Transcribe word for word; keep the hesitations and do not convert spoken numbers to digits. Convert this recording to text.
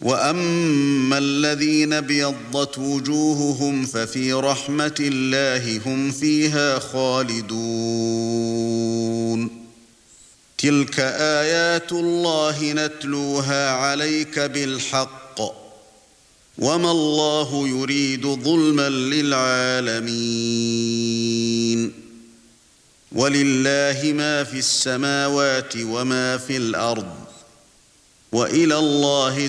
وَأَمَّا الَّذِينَ ابْيَضَّتْ وُجُوهُهُمْ فَفِي رَحْمَةِ اللَّهِ هُمْ فِيهَا خَالِدُونَ تِلْكَ آيَاتُ اللَّهِ نَتْلُوهَا عَلَيْكَ بِالْحَقِّ وَمَا اللَّهُ يُرِيدُ ظُلْمًا لِلْعَالَمِينَ وَلِلَّهِ مَا فِي السَّمَاوَاتِ وَمَا فِي الْأَرْضِ وَإِلَى اللَّهِ